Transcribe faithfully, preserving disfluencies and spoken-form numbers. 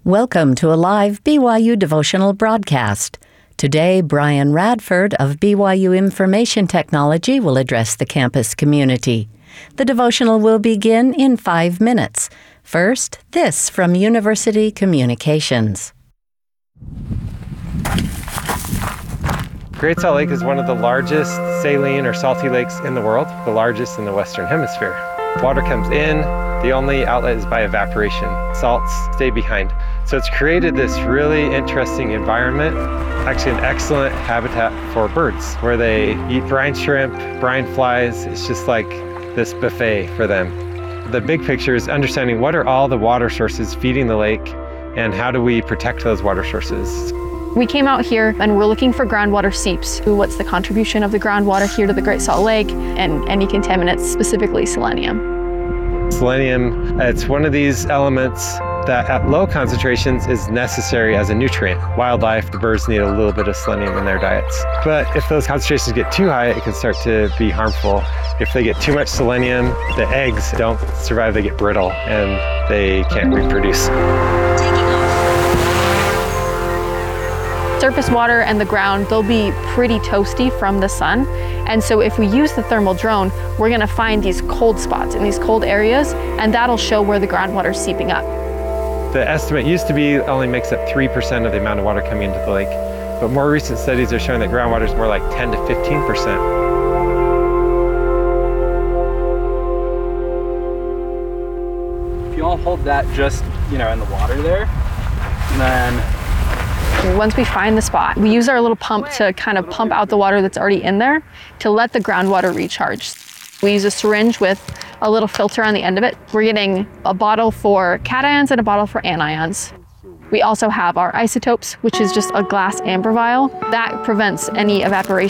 Welcome to a live B Y U devotional broadcast. Today, Brian Radford of B Y U Information Technology will address the campus community. The devotional will begin in five minutes. First, this from University Communications. Great Salt Lake is one of the largest saline or salty lakes in the world, the largest in the Western Hemisphere. Water comes in, the only outlet is by evaporation. Salts stay behind. So it's created this really interesting environment, actually an excellent habitat for birds, where they eat brine shrimp, brine flies. It's just like this buffet for them. The big picture is understanding what are all the water sources feeding the lake and how do we protect those water sources. We came out here and we're looking for groundwater seeps. What's the contribution of the groundwater here to the Great Salt Lake and any contaminants, specifically selenium? Selenium, it's one of these elements that at low concentrations is necessary as a nutrient. Wildlife, the birds need a little bit of selenium in their diets. But if those concentrations get too high, it can start to be harmful. If they get too much selenium, the eggs don't survive, they get brittle and they can't reproduce. Surface water and the ground, they'll be pretty toasty from the sun. And so if we use the thermal drone, we're gonna find these cold spots in these cold areas, and that'll show where the groundwater is seeping up. The estimate used to be it only makes up three percent of the amount of water coming into the lake, but more recent studies are showing that groundwater is more like ten to fifteen percent. If you all hold that just, you know, in the water there, and then once we find the spot, we use our little pump to kind of pump out the water that's already in there to let the groundwater recharge. We use a syringe with a little filter on the end of it. We're getting a bottle for cations and a bottle for anions. We also have our isotopes, which is just a glass amber vial. That prevents any evaporation